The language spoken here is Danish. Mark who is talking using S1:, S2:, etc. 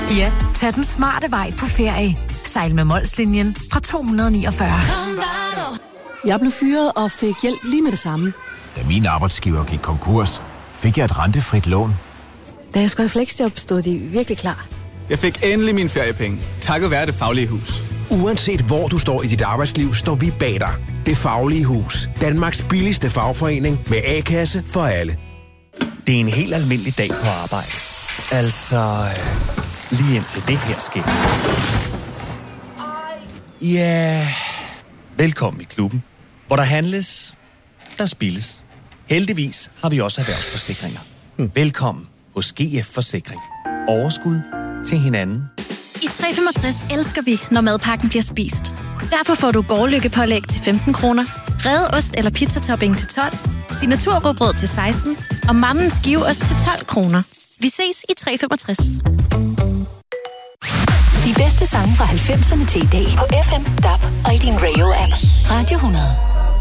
S1: Ja, tag den smarte vej på ferie. Sejl med Molslinjen fra 249.
S2: Jeg blev fyret og fik hjælp lige med det samme.
S3: Da min arbejdsgiver gik konkurs, fik jeg et rentefrit lån.
S2: Da jeg skulle i fleksjob, stod de virkelig klar.
S4: Jeg fik endelig mine feriepenge, takket være Det Faglige Hus.
S5: Uanset hvor du står i dit arbejdsliv, står vi bag dig. Det Faglige Hus. Danmarks billigste fagforening med A-kasse for alle.
S6: Det er en helt almindelig dag på arbejde. Altså, lige indtil det her sker. Ja, velkommen i klubben, hvor der handles, der spilles. Heldigvis har vi også erhvervsforsikringer. Velkommen hos GF Forsikring. Overskud til hinanden.
S7: I 365 elsker vi, når madpakken bliver spist. Derfor får du gårdløkkepålæg til 15 kroner, revet ost eller pizzatopping til 12, signaturrugbrød til 16 og mammens skiveost til 12 kroner. Vi ses i 365.
S1: De bedste sange fra 90'erne til i dag på FM, DAB og i din radio-app. Radio 100.